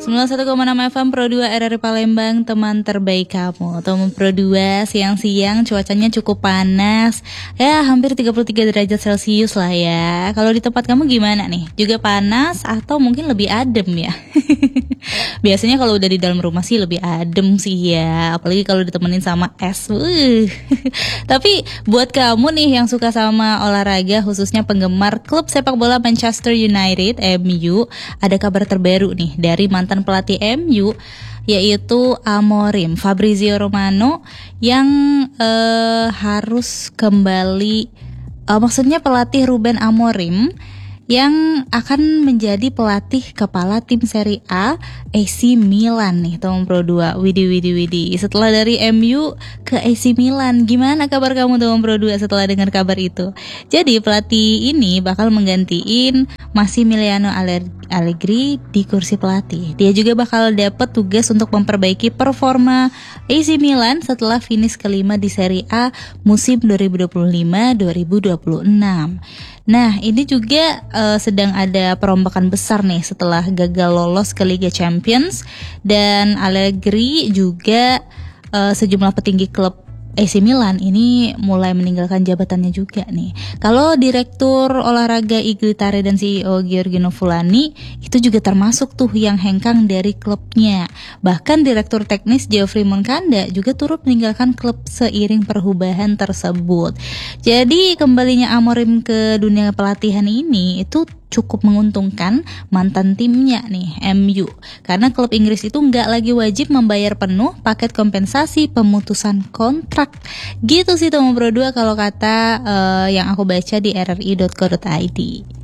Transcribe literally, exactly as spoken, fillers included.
sembilan puluh satu koma enam F M Pro dua R R I Palembang, teman terbaik kamu. Teman Pro dua, siang-siang cuacanya cukup panas. Ya, hampir tiga puluh tiga derajat Celcius lah ya. Kalau di tempat kamu gimana nih? Juga panas atau mungkin lebih adem ya? Biasanya kalau udah di dalam rumah sih lebih adem sih ya, apalagi kalau ditemenin sama es. Wuh. Tapi buat kamu nih yang suka sama olahraga, khususnya penggemar klub sepak bola Manchester United M U, ada kabar terbaru nih dari mantan pelatih M U, yaitu Amorim, Fabrizio Romano, yang uh, harus kembali, uh, maksudnya pelatih Ruben Amorim yang akan menjadi pelatih kepala tim Serie A A C Milan nih, teman Pro dua. Widih, widih, widih. Setelah dari M U ke A C Milan, gimana kabar kamu teman Pro dua setelah dengar kabar itu? Jadi pelatih ini bakal menggantiin Massimiliano Allegri di kursi pelatih. Dia juga bakal dapat tugas untuk memperbaiki performa A C Milan setelah finish kelima di Serie A musim dua ribu dua puluh lima dua ribu dua puluh enam. Nah, ini juga uh, sedang ada perombakan besar nih setelah gagal lolos ke Liga Champions, dan Allegri juga uh, sejumlah petinggi klub A C Milan ini mulai meninggalkan jabatannya juga nih. Kalau Direktur Olahraga Iglitare dan C E O Giorgino Fulani itu juga termasuk tuh yang hengkang dari klubnya. Bahkan Direktur Teknis Geoffrey Moncada juga turut meninggalkan klub seiring perubahan tersebut. Jadi kembalinya Amorim ke dunia pelatihan ini itu cukup menguntungkan mantan timnya nih M U, karena klub Inggris itu nggak lagi wajib membayar penuh paket kompensasi pemutusan kontrak. Gitu sih teman Pro dua kalau kata uh, yang aku baca di r r i dot co dot i d.